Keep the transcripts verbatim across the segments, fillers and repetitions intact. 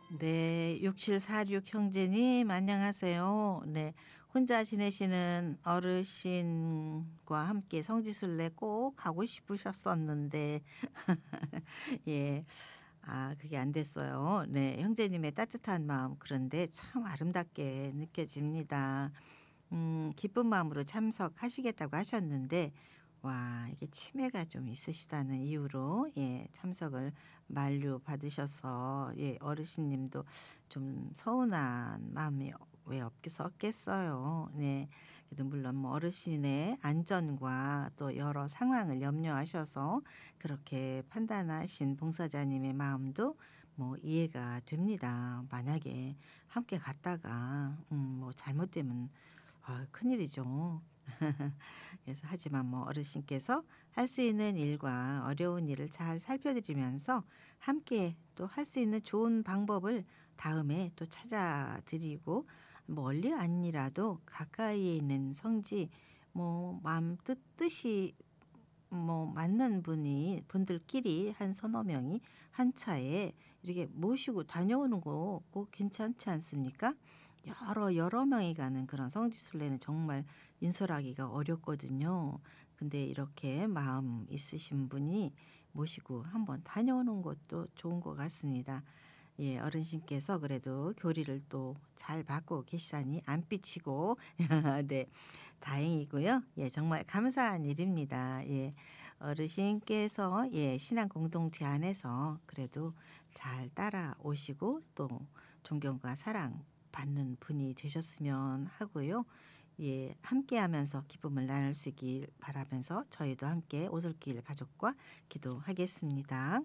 네. 육칠사육 형제님 안녕하세요. 네. 혼자 지내시는 어르신과 함께 성지순례 꼭 가고 싶으셨었는데 예. 아 그게 안 됐어요. 네. 형제님의 따뜻한 마음 그런데 참 아름답게 느껴집니다. 음 기쁜 마음으로 참석하시겠다고 하셨는데 와 이게 치매가 좀 있으시다는 이유로 예 참석을 만류받으셔서 예 어르신님도 좀 서운한 마음이 왜 없겠었겠어요. 네. 그래도 물론 뭐 어르신의 안전과 또 여러 상황을 염려하셔서 그렇게 판단하신 봉사자님의 마음도 뭐 이해가 됩니다. 만약에 함께 갔다가 음 뭐 잘못되면 아 큰일이죠. 그래서 하지만 뭐 어르신께서 할 수 있는 일과 어려운 일을 잘 살펴드리면서 함께 또 할 수 있는 좋은 방법을 다음에 또 찾아 드리고 멀리 아니라도 가까이에 있는 성지 뭐 마음 뜻 뜻이 뭐 맞는 분이 분들끼리 한 서너 명이 한 차에 이렇게 모시고 다녀오는 거 꼭 괜찮지 않습니까? 여러, 여러 명이 가는 그런 성지순례는 정말 인솔하기가 어렵거든요. 근데 이렇게 마음 있으신 분이 모시고 한번 다녀오는 것도 좋은 것 같습니다. 예 어르신께서 그래도 교리를 또 잘 받고 계시다니 안 삐치고 네 다행이고요. 예 정말 감사한 일입니다. 예. 어르신께서 예 신앙 공동체 안에서 그래도 잘 따라오시고 또 존경과 사랑받는 분이 되셨으면 하고요. 예 함께하면서 기쁨을 나눌 수 있길 바라면서 저희도 함께 오솔길 가족과 기도하겠습니다.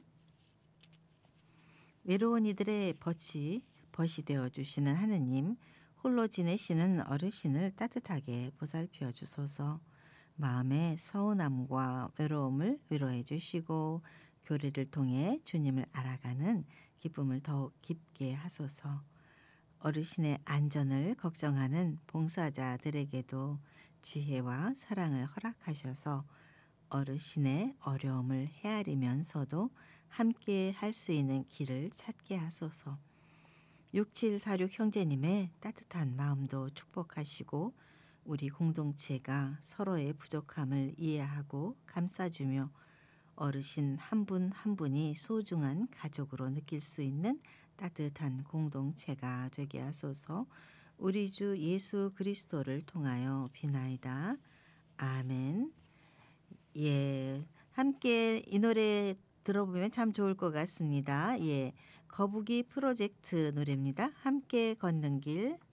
외로운 이들의 벗이 벗이 되어 주시는 하느님, 홀로 지내시는 어르신을 따뜻하게 보살펴 주소서. 마음의 서운함과 외로움을 위로해 주시고 교리를 통해 주님을 알아가는 기쁨을 더욱 깊게 하소서. 어르신의 안전을 걱정하는 봉사자들에게도 지혜와 사랑을 허락하셔서 어르신의 어려움을 헤아리면서도 함께 할 수 있는 길을 찾게 하소서. 육칠사육 형제님의 따뜻한 마음도 축복하시고 우리 공동체가 서로의 부족함을 이해하고 감싸주며 어르신 한 분 한 분이 소중한 가족으로 느낄 수 있는 따뜻한 공동체가 되게 하소서. 우리 주 예수 그리스도를 통하여 비나이다. 아멘. 예. 함께 이 노래 들어보면 참 좋을 것 같습니다. 예. 거북이 프로젝트 노래입니다. 함께 걷는 길.